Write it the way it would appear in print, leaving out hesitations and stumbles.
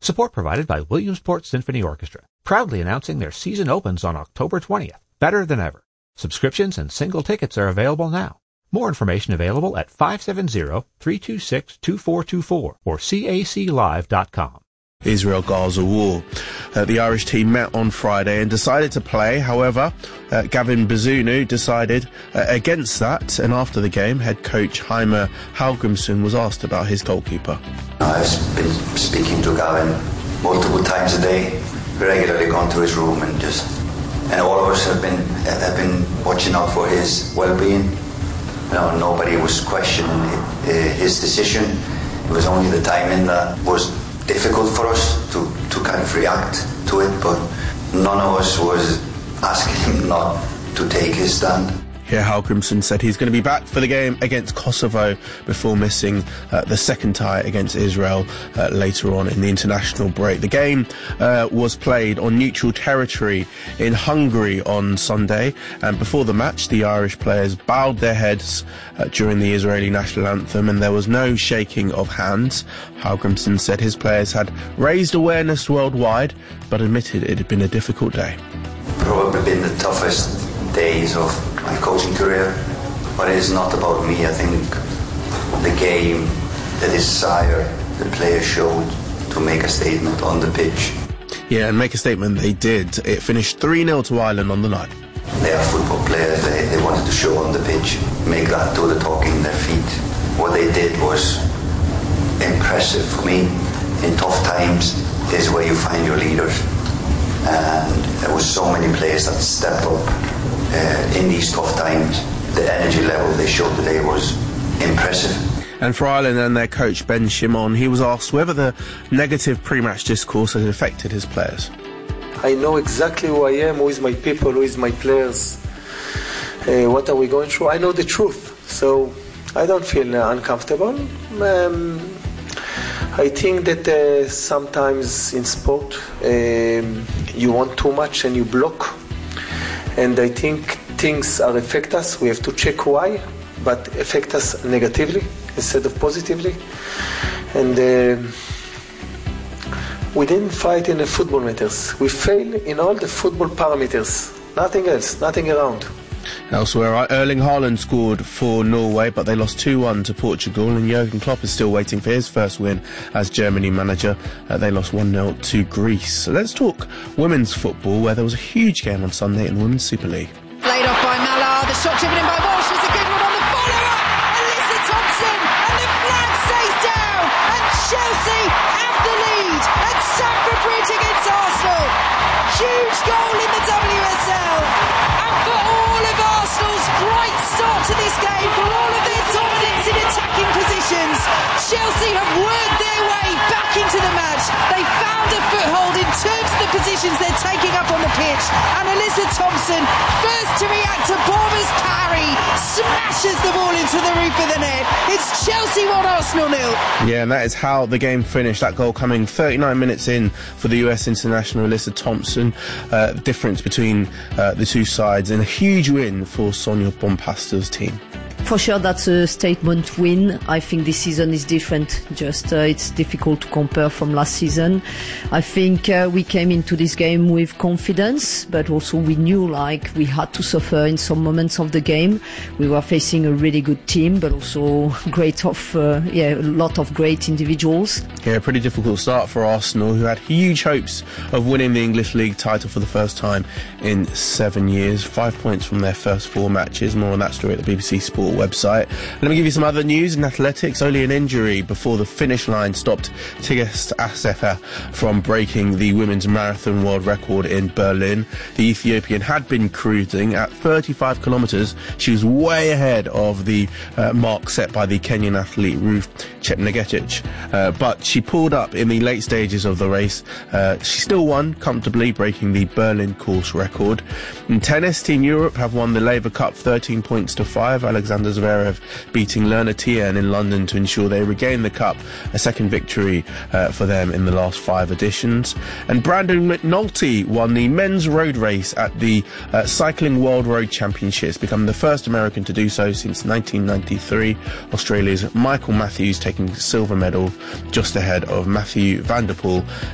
Support provided by Williamsport Symphony Orchestra, proudly announcing their season opens on October 20th. Better than ever. Subscriptions and single tickets are available now. More information available at 570-326-2424 or caclive.com. Israel-Gaza war. The Irish team met on Friday and decided to play. However, Gavin Bazunu decided against that, and after the game, head coach Heimir Hallgrímsson was asked about his goalkeeper. I've been speaking to Gavin multiple times a day, regularly gone to his room and all of us have been watching out for his well-being. Nobody was questioning his decision. It was only the timing that was difficult for us to kind of react to it, but none of us was asking him not to take his stand. Yeah, Hallgrímsson said he's going to be back for the game against Kosovo before missing the second tie against Israel later on in the international break. The game was played on neutral territory in Hungary on Sunday, and before the match the Irish players bowed their heads during the Israeli national anthem, and there was no shaking of hands. Hallgrímsson said his players had raised awareness worldwide, but admitted it had been a difficult day. Probably been the toughest days of my coaching career, but it is not about me. I think the game, the desire the players showed to make a statement on the pitch. Yeah, and make a statement they did. It finished 3-0 to Ireland on the night. They are football players. They wanted to show on the pitch, make that do the talking in their feet. What they did was impressive for me. In tough times is where you find your leaders, and there was so many players that stepped up in these tough times. The energy level they showed today was impressive. And for Ireland and their coach Ben Shimon, he was asked whether the negative pre-match discourse had affected his players. I know exactly who I am, who is my people, who is my players, what are we going through. I know the truth, so I don't feel uncomfortable. I think that sometimes in sport you want too much and you block, and I think things are affect us. We have to check why, but affect us negatively instead of positively. And we didn't fight in the football matters. We failed in all the football parameters. Nothing else, nothing around. Elsewhere, Erling Haaland scored for Norway, but they lost 2-1 to Portugal, and Jurgen Klopp is still waiting for his first win as Germany manager. They lost 1-0 to Greece. So let's talk women's football, where there was a huge game on Sunday in the Women's Super League. Played off by Mallard, the shot driven in by Walsh, it's a good one on the follow-up. Alyssa Thompson, and the flag stays down, and Chelsea have the lead at Stamford Bridge against Arsenal. Huge goal in the WSL, and for all of Arsenal's bright start to this game, for all of their dominance in attacking positions, Chelsea have worked their way back into the match. They found a foothold in terms of the positions they're taking up on the pitch, and Alyssa Thompson, first to react to Bournemouth's parry, smashes the ball into the roof of the net. It's Chelsea 1, Arsenal 0. Yeah, and that is how the game finished. That goal coming 39 minutes in for the US international Alyssa Thompson. Difference between the two sides, and a huge win for Sonia Bompasta's team. For sure, that's a statement win. I think this season is different. Just it's difficult to compare from last season. I think we came into this game with confidence, but also we knew we had to suffer in some moments of the game. We were facing a really good team, but also a lot of great individuals. Yeah, pretty difficult start for Arsenal, who had huge hopes of winning the English League title for the first time in 7 years. 5 points from their first 4 matches. More on that story at the BBC Sport website. Let me give you some other news in athletics. Only an injury before the finish line stopped Tigst Assefa from breaking the women's marathon world record in Berlin. The Ethiopian had been cruising at 35 kilometres. She was way ahead of the mark set by the Kenyan athlete Ruth Chepngetich, but she pulled up in the late stages of the race. She still won comfortably, breaking the Berlin course record. In tennis, Team Europe have won the Laver Cup 13 points to 5. Alexander Zverev beating Lerner Tien in London to ensure they regain the cup, a second victory for them in the last 5 editions. And Brandon McNulty won the men's road race at the Cycling World Road Championships, becoming the first American to do so since 1993. Australia's Michael Matthews taking silver medal, just ahead of Matthew van der Poel